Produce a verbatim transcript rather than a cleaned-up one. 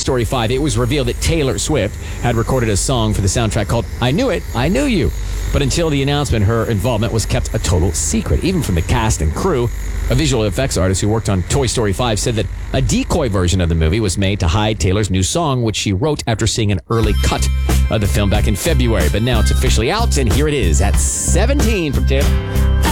Story five, it was revealed that Taylor Swift had recorded a song for the soundtrack called I Knew It, I Knew You. But until the announcement, her involvement was kept a total secret, even from the cast and crew. A visual effects artist who worked on Toy Story five said that a decoy version of the movie was made to hide Taylor's new song, which she wrote after seeing an early cut of the film back in February. But now it's officially out, and here it is at seventeen from Taylor.